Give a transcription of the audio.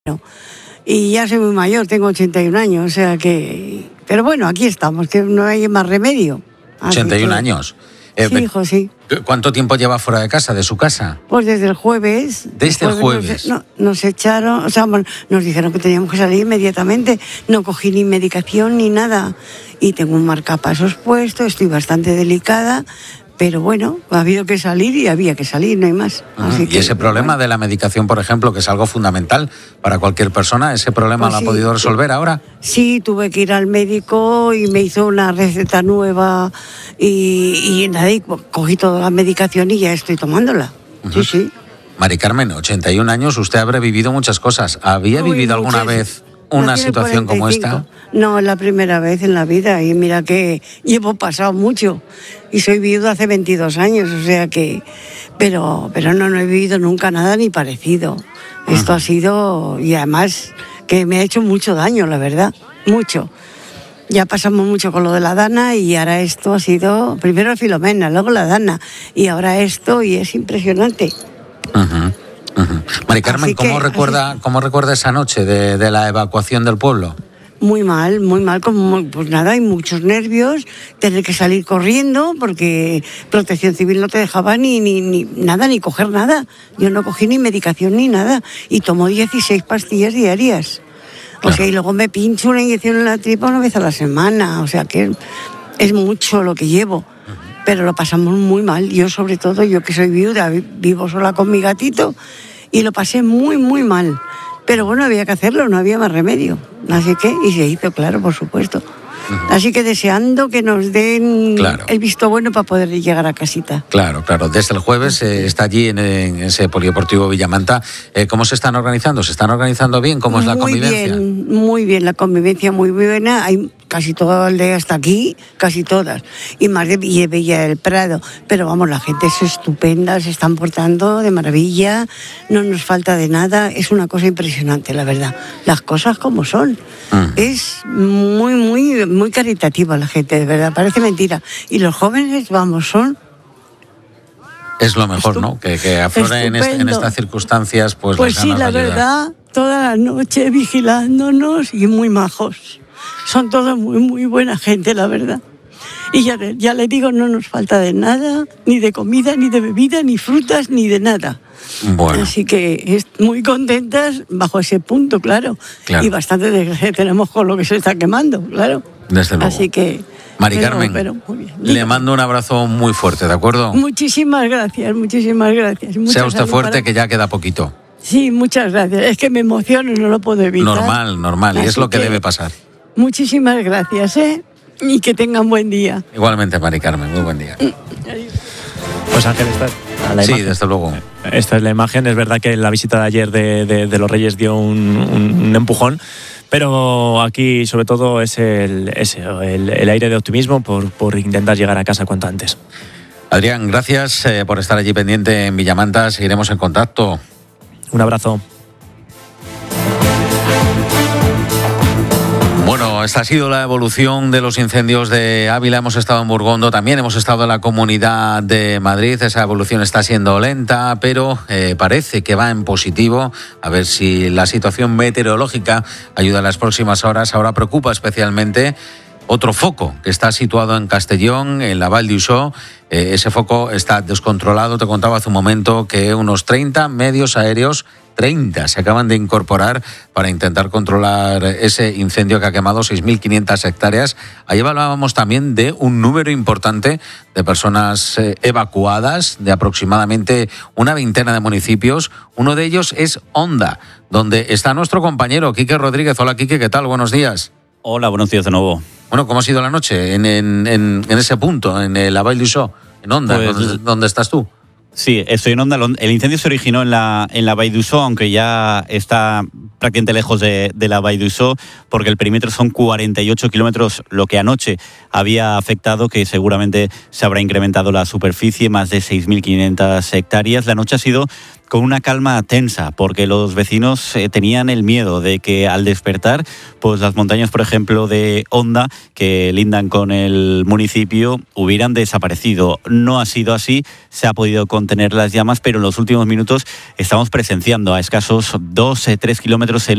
Y ya soy muy mayor, tengo 81 años, o sea que... Pero bueno, aquí estamos, que no hay más remedio. 81 años. Sí, hijo, sí. ¿Cuánto tiempo lleva fuera de casa, de su casa? Pues desde el jueves. ¿Desde el jueves? Nos echaron, o sea, nos dijeron que teníamos que salir inmediatamente. No cogí ni medicación ni nada. Y tengo un marcapasos puesto, estoy bastante delicada. Pero bueno, ha habido que salir y había que salir, no hay más. Así y ese problema de la medicación, por ejemplo, que es algo fundamental para cualquier persona, ¿ese problema lo ha podido resolver ahora? Sí, tuve que ir al médico y me hizo una receta nueva y nada, y cogí toda la medicación y ya estoy tomándola. Sí. Mari Carmen, 81 años, usted habrá vivido muchas cosas. ¿Había vivido alguna vez una situación 45. Como esta? No, es la primera vez en la vida y mira que llevo pasado mucho y soy viuda hace 22 años, o sea que... Pero no he vivido nunca nada ni parecido. Esto ha sido... Y además que me ha hecho mucho daño, la verdad, mucho. Ya pasamos mucho con lo de la Dana y ahora esto ha sido... Primero Filomena, luego la Dana y ahora esto y es impresionante. Mari Carmen, ¿cómo recuerda esa noche de la evacuación del pueblo? Muy mal, pues nada, hay muchos nervios, tener que salir corriendo porque Protección Civil no te dejaba ni nada, ni coger nada. Yo no cogí ni medicación ni nada y tomo 16 pastillas diarias. Claro. O sea, y luego me pincho una inyección en la tripa una vez a la semana, o sea que es mucho lo que llevo. Pero lo pasamos muy mal, yo sobre todo, yo que soy viuda, vivo sola con mi gatito y lo pasé muy, muy mal. Pero bueno, había que hacerlo, no había más remedio. Así que, y se hizo, claro, por supuesto. Así que deseando que nos den el visto bueno para poder llegar a casita. Claro. Desde el jueves está allí en ese polideportivo Villamanta. ¿Cómo se están organizando? ¿Se están organizando bien? ¿Cómo es la convivencia? Muy bien, la convivencia muy buena. Hay casi toda la aldea hasta aquí, casi todas. Y más de Villa del Prado. Pero vamos, la gente es estupenda, se están portando de maravilla, no nos falta de nada. Es una cosa impresionante, la verdad. Las cosas como son. Es muy, muy, muy caritativa la gente, de verdad. Parece mentira. Y los jóvenes, vamos, son... Es lo mejor, ¿no? Que aflore en estas circunstancias, pues las ganas sí, la de ayudar. verdad, toda la noche vigilándonos y muy majos. Son todos muy, muy buena gente, la verdad. Y ya le digo, no nos falta de nada, ni de comida, ni de bebida, ni frutas, ni de nada. Bueno. Así que muy contentas bajo ese punto, claro. Y bastante tenemos con lo que se está quemando, claro. Desde luego. Así que... Mari Carmen, muy bien. Le mando un abrazo muy fuerte, ¿de acuerdo? Muchísimas gracias. Sea usted fuerte, que ya queda poquito. Sí, muchas gracias. Es que me emociono, no lo puedo evitar. Normal, y es lo que debe pasar. Muchísimas gracias, y que tengan buen día. Igualmente, Mari Carmen, muy buen día. Pues Ángel, sí, desde luego. Esta es la imagen. Es verdad que la visita de ayer de los Reyes dio un empujón, pero aquí sobre todo es el aire de optimismo por intentar llegar a casa cuanto antes. Adrián, gracias por estar allí pendiente en Villamanta. Seguiremos en contacto. Un abrazo. Bueno, esta ha sido la evolución de los incendios de Ávila. Hemos estado en Burgondo, también hemos estado en la Comunidad de Madrid. Esa evolución está siendo lenta, pero parece que va en positivo. A ver si la situación meteorológica ayuda en las próximas horas. Ahora preocupa especialmente otro foco que está situado en Castellón, en la Vall d'Uixó. Ese foco está descontrolado. Te contaba hace un momento que unos 30 medios aéreos 30 se acaban de incorporar para intentar controlar ese incendio que ha quemado 6.500 hectáreas. Ahí hablábamos también de un número importante de personas evacuadas, de aproximadamente una veintena de municipios. Uno de ellos es Onda, donde está nuestro compañero Quique Rodríguez. Hola, Quique, ¿qué tal? Buenos días. Hola, buenos días de nuevo. Bueno, ¿cómo ha sido la noche en ese punto, en la Vall d'Uixó, en Onda, ¿dónde estás tú? Sí, estoy en Onda. El incendio se originó en la Vall d'Uixó, aunque ya está prácticamente lejos de la Vall d'Uixó, porque el perímetro son 48 kilómetros, lo que anoche había afectado, que seguramente se habrá incrementado la superficie, más de 6.500 hectáreas. La noche ha sido con una calma tensa, porque los vecinos tenían el miedo de que al despertar, pues las montañas, por ejemplo, de Onda, que lindan con el municipio, hubieran desaparecido. No ha sido así, se ha podido contener las llamas, pero en los últimos minutos estamos presenciando a escasos 2-3 kilómetros